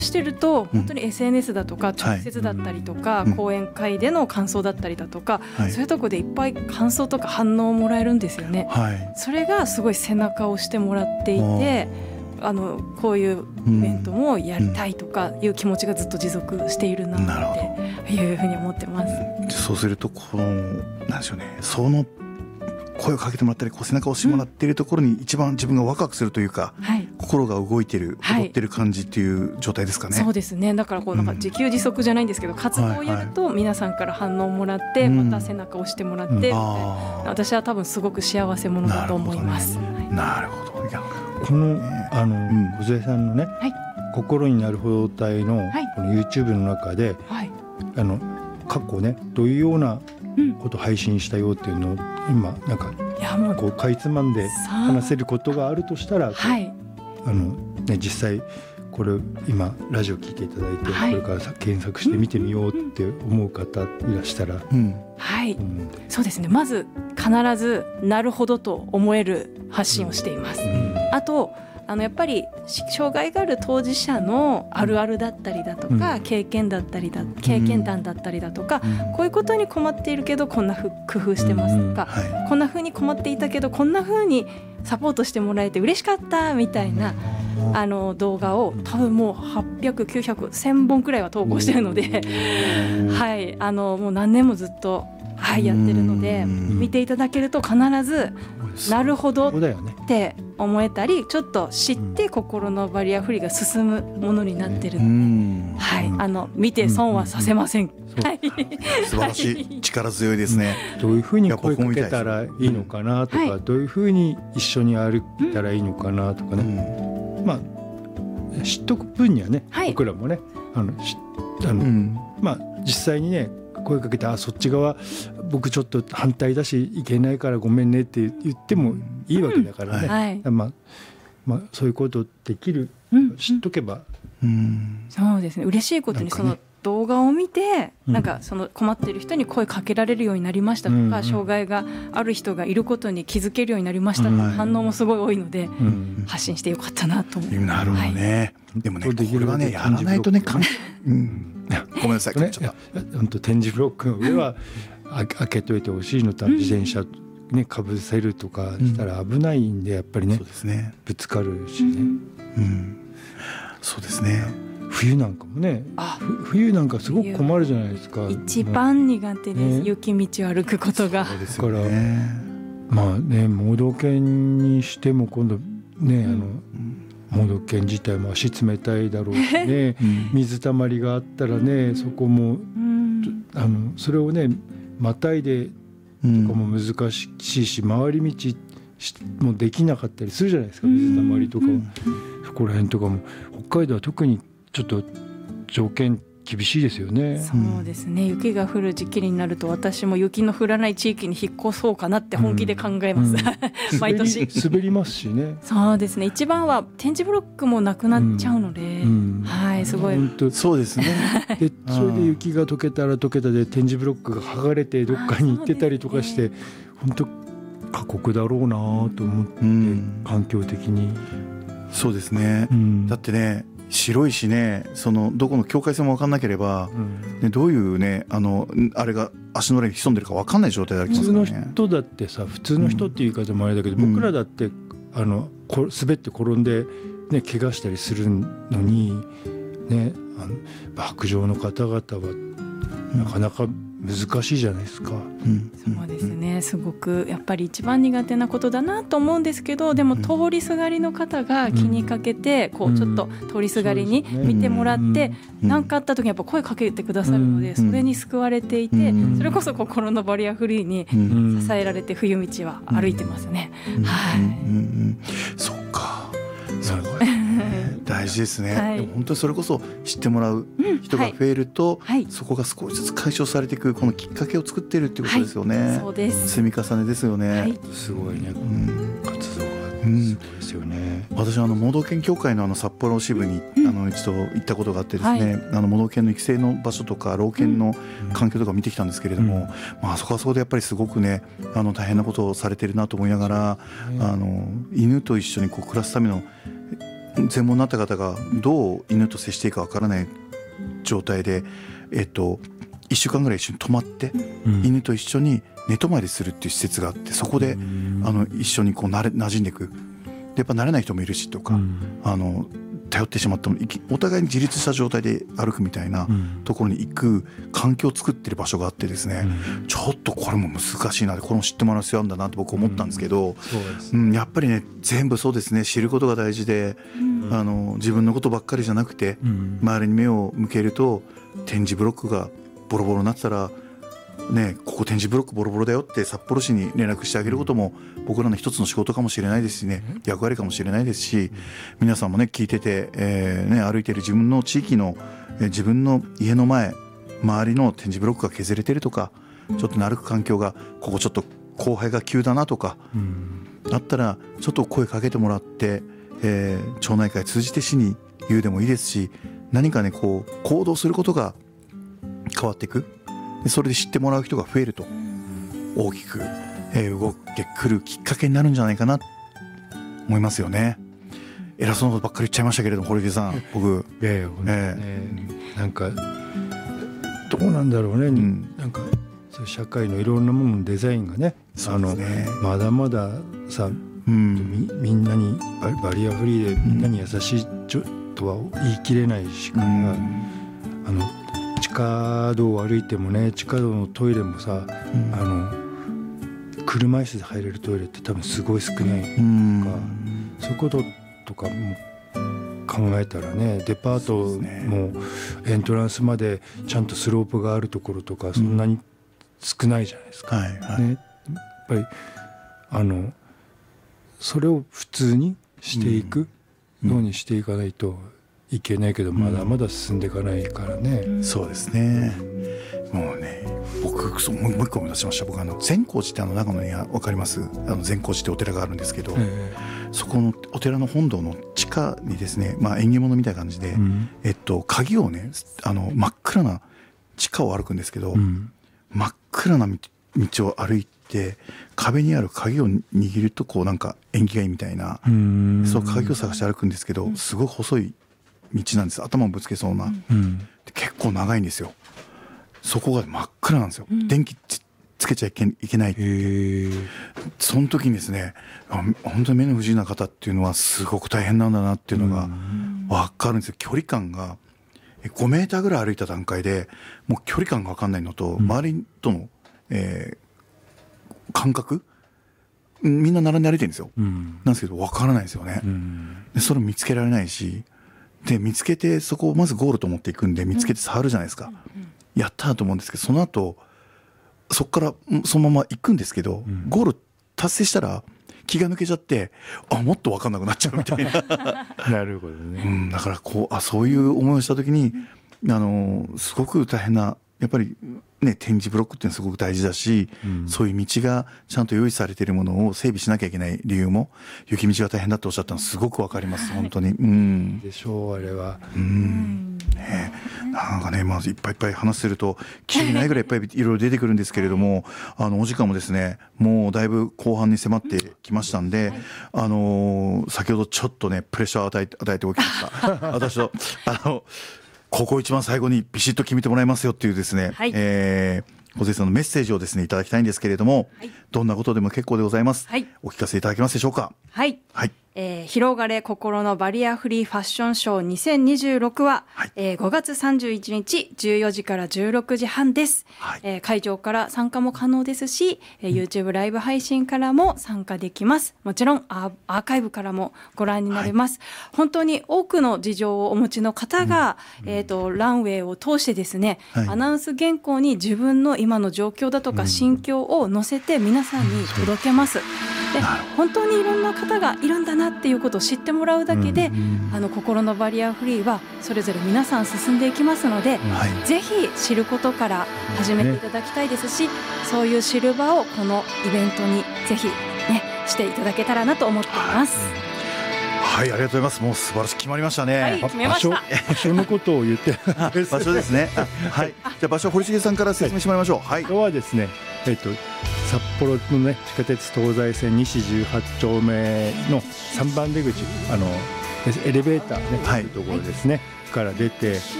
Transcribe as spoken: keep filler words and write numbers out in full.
してると本当に エスエヌエス だとか直接だったりとか、 はい、 講演会での感想だったりだとか、 はい、 そういうところでいっぱい感想とか反応をもらえるんですよね、はい、それがすごい背中を押してもらっていて、あのこういうイベントもやりたいとかいう気持ちがずっと持続しているなっていうふうに思ってます。 そうするとこのなんでしょうね、その声をかけてもらったりこう背中を押してもらっているところに一番自分がワクワクするというか、はい、心が動いてる踊ってる感じっていう状態ですかね、はい、 そうですね。だからこうなんか自給自足じゃないんですけど、うん、活動をやると皆さんから反応をもらって、はいはい、また背中を押してもらって、うん、私は多分すごこ幸せ者だと思います。 なるほど、ね、はい、なるほど。 このあの、うん、梢さんのね、はい、心になるほど隊の、はい、この YouTube の中で、はい、あの過去ねどういうようなことを配信したよっていうのを今なんかこうかいつまんで話せることがあるとしたら、はい、あのね、実際これ今ラジオ聞いていただいて、はい、これから検索して見てみようって思う方いらしたら、うん、 はい、うん、そうですね。まず必ずなるほどと思える発信をしています、うん、あとあのやっぱり障害がある当事者のあるあるだったりだとか、うん、経験だったりだ経験談だったりだとか、うん、こういうことに困っているけどこんなふ工夫してますとか、うん、はい、こんなふうに困っていたけどこんなふうにサポートしてもらえて嬉しかったみたいな、うん、あの動画を多分もうはっぴゃく、きゅうひゃく、せんぼんくらいは投稿してるので、はい、あのもう何年もずっと、はい、やってるので、見ていただけると必ずなるほどって思えたり、ちょっと知って心のバリアフリーが進むものになってるので、はい、あの見て損はさせません。はい、 素晴らしい、力強いですね。 どういうふうに声かけたらいいのかなとか、はい、どういうふうに一緒に歩いたらいいのかなとかね、うん、まあ知っとく分にはね、はい、僕らもねあのあの、うん、まあ実際にね声かけて、あそっち側僕ちょっと反対だしいけないからごめんねって言ってもいいわけだからね、うん、はい、まあまあ、そういうことできる、うん、知っとけば、 うん、そうですね。嬉しいことにその動画を見てなんかその困っている人に声かけられるようになりましたとか、うん、障害がある人がいることに気づけるようになりましたという反応もすごい多いので、うん、発信してよかったなと思います。 なるほどね、はい、でもねこれはねやらないとね、うん、ごめんなさい、ね、ちょっと本当点字ブロックの上は開けといてほしいのと、自転車ねかぶせるとかしたら危ないんで、やっぱりね、そうですね、ぶつかるしね、うんうん、そうですね。 冬なんかもね、 あ冬なんかすごく困るじゃないですか。 一番苦手です、ね、雪道を歩くことが。 そうですよね。だからまあね、盲導犬にしても今度ね、あの、盲導犬自体も足冷たいだろうしね、うん、水たまりがあったらね、そこも、うん、あのそれをねまたいでとかも難しいし、回り道もできなかったりするじゃないですか、水たまりとか、うん、そこら辺とかも北海道は特にちょっと条件厳しいですよね。 そうですね、雪が降る時期になると私も雪の降らない地域に引っ越そうかなって本気で考えます、うんうん、毎年滑りますしね。 そうですね、一番は点字ブロックもなくなっちゃうので、うんうん、はい、すごいそうですねでそれで雪が溶けたら溶けたで点字ブロックが剥がれてどっかに行ってたりとかして、本当、ね、過酷だろうなと思って、うん、環境的に。 そうですね、うん、だってね白いしね、そのどこの境界線も分かんなければ、うん、ね、どういうね あのあれが足の裏に潜んでるか分かんない状態でありますからね。 普通の人だってさ、普通の人っていう言い方もあれだけど、うん、僕らだってあのこ滑って転んで、ね、怪我したりするのに、ね、あの白状の方々はなかなか難しいじゃないですか、うん、そうですね、すごくやっぱり一番苦手なことだなと思うんですけど、でも通りすがりの方が気にかけて、こうちょっと通りすがりに見てもらって何かあった時にやっぱ声かけてくださるので、それに救われていて、それこそ心のバリアフリーに支えられて冬道は歩いてますね。はい、 そうか、そう大事ですね、はい、でも本当にそれこそ知ってもらう人が増えると、うん、はい、そこが少しずつ解消されていく、このきっかけを作っているっていうことですよね、はい、 そうです、 積み重ねですよね、はい、 すごいね、うん、活動がすごいですよね、 うん、私はあの盲導犬協会のあの札幌支部に、うん、あの一度行ったことがあってですね、はい、あの盲導犬の育成の場所とか老犬の環境とか見てきたんですけれども、うん、まあ、そこはそこでやっぱりすごくね、あの大変なことをされているなと思いながら、うん、あの犬と一緒にこう暮らすための全盲になった方がどう犬と接していいかわからない状態で、えっと、いっしゅうかんぐらい一緒に泊まって、うん、犬と一緒に寝泊まりするっていう施設があって、そこで、うん、あの一緒にこうなれ馴染んでいく。でやっぱ慣れない人もいるしとか、うん、あの頼ってしまってもお互いに自立した状態で歩くみたいなところに行く環境を作ってる場所があってですね、うん、ちょっとこれも難しいな、これも知ってもらう必要あるんだなと僕思ったんですけど、うんそうですね、うん、やっぱりね全部そうですね、知ることが大事で、うん、あの自分のことばっかりじゃなくて、うん、周りに目を向けると点字ブロックがボロボロになってたらね、ここ点字ブロックボロボロだよって札幌市に連絡してあげることも僕らの一つの仕事かもしれないですしね、役割かもしれないですし、皆さんもね聞いてて、えーね、歩いてる自分の地域の、えー、自分の家の前周りの点字ブロックが削れてるとか、ちょっと歩く環境がここちょっと後輩が急だなとか、うん、だったらちょっと声かけてもらって、えー、町内会通じて市に言うでもいいですし、何かねこう行動することが変わっていく、それで知ってもらう人が増えると大きく、えー、動ってくるきっかけになるんじゃないかなと思いますよね。偉そうなことばっかり言っちゃいましたけれども、堀池さん、僕いやいや、えー、なんかどうなんだろうね、うん、なんかそう社会のいろんなもののデザインがね、 そうですね、 あのまだまださ、うん、み, みんなにバリアフリーでみんなに優しいとは言い切れないしか、うん、あの地下道を歩いてもね、地下道のトイレもさ、うん、あの車椅子で入れるトイレって多分すごい少ないとか、うん、そういうこととかも考えたらね、デパートもエントランスまでちゃんとスロープがあるところとかそんなに少ないじゃないですか、うんはいはいね、やっぱりあのそれを普通にしていくようにしていかないといけないけど、まだまだ進んでいかないからね、 うん、そうですね。もうね、僕もう一個思い出しました。僕あの善光寺ってあの長野に分かります、あの善光寺ってお寺があるんですけど、えー、そこのお寺の本堂の地下にですね、まあ、縁起物みたいな感じで、うん、えっと、鍵をね、あの真っ暗な地下を歩くんですけど、うん、真っ暗な道を歩いて壁にある鍵を握るとこうなんか縁起がいいみたいな、そう鍵を探して歩くんですけど、すごい細い道なんです。頭をぶつけそうな、うん、結構長いんですよ。そこが真っ暗なんですよ、うん、電気つけちゃいけ、いけない。へその時にですね、本当に目の不自由な方っていうのはすごく大変なんだなっていうのが分かるんですよ。距離感がごメーターぐらい歩いた段階でもう距離感が分かんないのと、うん、周りとの、えー、感覚みんな並んで歩いてるんですよ、うん、なんですけど分からないですよね、うん、でそれを見つけられないし、で見つけてそこをまずゴールと思っていくんで見つけて触るじゃないですか、うんうん、やったと思うんですけど、その後そこからそのまま行くんですけど、うん、ゴール達成したら気が抜けちゃって、あもっと分かんなくなっちゃうみたいななるほどね、 うん、だからこうあそういう思いをした時に、あのすごく大変なやっぱりね、点字ブロックっていうのはすごく大事だし、うん、そういう道がちゃんと用意されているものを整備しなきゃいけない理由も、雪道が大変だっておっしゃったのすごくわかります、本当に。うん、 でしょうあれは。 うん、ね、なんかね、まずいっぱいいっぱい話してるときりないぐらいいっぱいいろいろ出てくるんですけれども、あのお時間もですね、もうだいぶ後半に迫ってきましたんで、あの先ほどちょっとねプレッシャーを与えて与えておきました私とあのここ一番最後にビシッと決めてもらいますよっていうですね、はい、えー、小関さんのメッセージをですねいただきたいんですけれども、はい、どんなことでも結構でございます、はい、お聞かせいただけますでしょうか。 はい、はい、えー、広がれ心のバリアフリーファッションショーにせんにじゅうろくは、はい、えー、ごがつさんじゅういちにちじゅうよじからじゅうろくじはんです、はい、えー、会場から参加も可能ですし、えー、YouTube ライブ配信からも参加できます。もちろんアーカイブからもご覧になれます、はい、本当に多くの事情をお持ちの方が、うん、えーと、ランウェイを通してですね、はい、アナウンス原稿に自分の今の状況だとか心境を載せて皆さんに届けます、うん、で本当にいろんな方がいるんだなっていうことを知ってもらうだけで、うん、あの心のバリアフリーはそれぞれ皆さん進んでいきますので、はい、ぜひ知ることから始めていただきたいですし、ね、そういう知る場をこのイベントにぜひ、ね、していただけたらなと思っています。 はい、ありがとうございます。もう素晴らしく決まりましたね。 はい、決めました。 場所、場所のことを言って場所ですね。はい、じゃあ場所堀重さんから説明してもらいましょう。はい、 今日はですね、えっと札幌のね地下鉄東西線西じゅうはち丁目のさんばん出口、あのエレベーターね、 はい、 というところですね、から出て